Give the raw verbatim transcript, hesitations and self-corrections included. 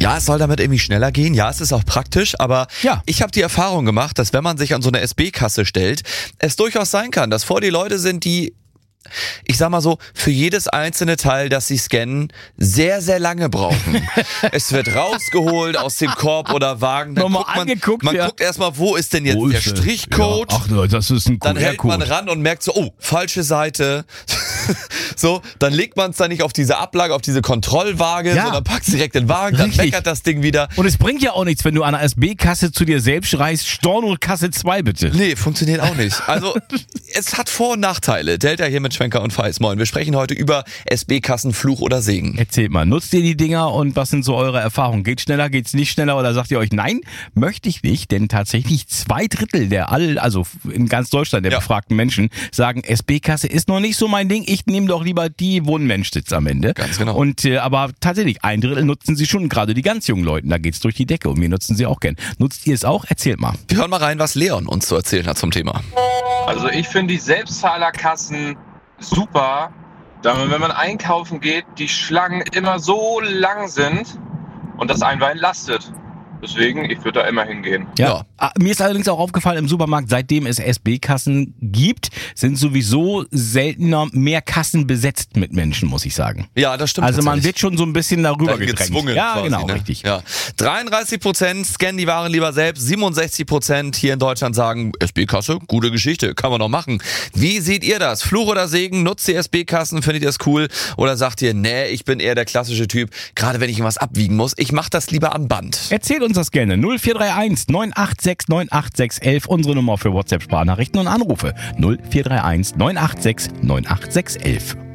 Ja, es soll damit irgendwie schneller gehen. Ja, es ist auch praktisch, aber Ja. ich habe die Erfahrung gemacht, dass wenn man sich an so eine S B-Kasse stellt, es durchaus sein kann, dass vor die Leute sind, die, ich sag mal so, für jedes einzelne Teil, das sie scannen, sehr, sehr lange brauchen. Es wird rausgeholt aus dem Korb oder Wagen. Dann Nochmal guckt man, angeguckt, man ja. guckt erstmal, wo ist denn jetzt Wo der ist es? Strichcode? Ja. Ach, das ist ein Dann hält man Q R-Code. ran und merkt so, oh, falsche Seite. So, dann legt man es dann nicht auf diese Ablage, auf diese Kontrollwaage, Ja. sondern packt es direkt in den Wagen, dann Richtig. meckert das Ding wieder. Und es bringt ja auch nichts, wenn du an der S B-Kasse zu dir selbst schreist, Storno-Kasse zwei bitte. Nee, funktioniert auch nicht. Also, es hat Vor- und Nachteile. Delta hier mit Schwenker und Feis. Moin. Wir sprechen heute über S B-Kassen, Fluch oder Segen. Erzählt mal, nutzt ihr die Dinger und was sind so eure Erfahrungen? Geht schneller, geht's nicht schneller oder sagt ihr euch, nein, möchte ich nicht, denn tatsächlich zwei Drittel der all, also in ganz Deutschland der Ja. befragten Menschen sagen, S B-Kasse ist noch nicht so mein Ding, ich nehme doch lieber die, wo ein Mensch sitzt am Ende. Ganz genau. Und äh, aber tatsächlich, ein Drittel nutzen sie schon, gerade die ganz jungen Leute, da geht's durch die Decke und wir nutzen sie auch gern. Nutzt ihr es auch? Erzählt mal. Wir hören mal rein, was Leon uns zu erzählen hat zum Thema. Also ich finde die Selbstzahlerkassen super, da wenn man einkaufen geht, die Schlangen immer so lang sind und das einen entlastet. Deswegen, ich würde da immer hingehen. Ja. Ja. Ah, mir ist allerdings auch aufgefallen im Supermarkt, seitdem es S B-Kassen gibt, sind sowieso seltener mehr Kassen besetzt mit Menschen, muss ich sagen. Ja, das stimmt. Also man tatsächlich. wird schon so ein bisschen darüber Dann gedrängt. gezwungen ja, quasi, genau, ne? richtig. Ja. dreiunddreißig Prozent scannen die Waren lieber selbst, siebenundsechzig Prozent hier in Deutschland sagen, S B-Kasse, gute Geschichte, kann man noch machen. Wie seht ihr das? Fluch oder Segen? Nutzt ihr S B-Kassen? Findet ihr das cool? Oder sagt ihr, nee, ich bin eher der klassische Typ, gerade wenn ich irgendwas abwiegen muss, ich mache das lieber am Band. Erzählt uns das gerne. null vier drei eins neun acht sechs neun acht sechs eins eins, unsere Nummer für WhatsApp-Sprachnachrichten und Anrufe. null vier drei eins neun acht sechs neun acht sechs eins eins.